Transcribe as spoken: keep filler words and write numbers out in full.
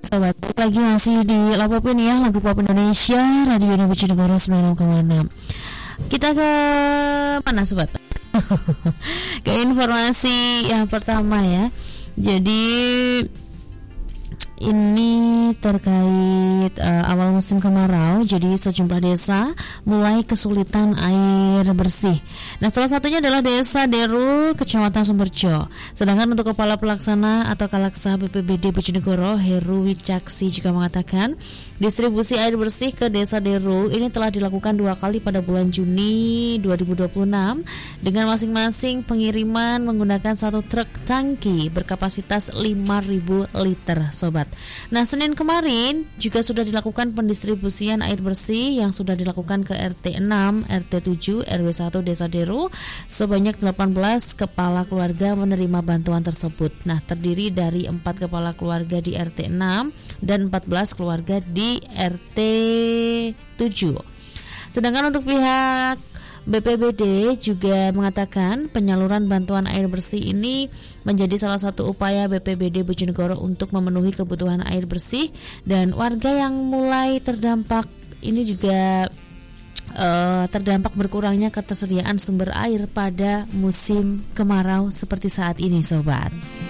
Sobat, lagi masih di Lapopin ya, lagu pop Indonesia, Radio Bojonegoro sembilan puluh enam koma enam. Kita ke mana sobat? Ke informasi yang pertama ya. Jadi ini terkait uh, awal musim kemarau. Jadi sejumlah desa mulai kesulitan air bersih. Nah, salah satunya adalah Desa Deru, Kecamatan Sumberjo. Sedangkan untuk Kepala Pelaksana atau Kalaksa B P B D Bojonegoro, Heru Wicaksi, juga mengatakan distribusi air bersih ke Desa Deru ini telah dilakukan dua kali pada bulan Juni dua ribu dua puluh enam dengan masing-masing pengiriman menggunakan satu truk tangki berkapasitas lima ribu liter, sobat. Nah, Senin kemarin juga sudah dilakukan pendistribusian air bersih yang sudah dilakukan ke R T enam, R T tujuh, R W satu Desa Deru. Sebanyak delapan belas kepala keluarga menerima bantuan tersebut. Nah, terdiri dari empat kepala keluarga di R T enam dan empat belas keluarga di R T tujuh. Sedangkan untuk pihak B P B D juga mengatakan penyaluran bantuan air bersih ini menjadi salah satu upaya B P B D Bojonegoro untuk memenuhi kebutuhan air bersih, dan warga yang mulai terdampak ini juga uh, terdampak berkurangnya ketersediaan sumber air pada musim kemarau seperti saat ini, sobat.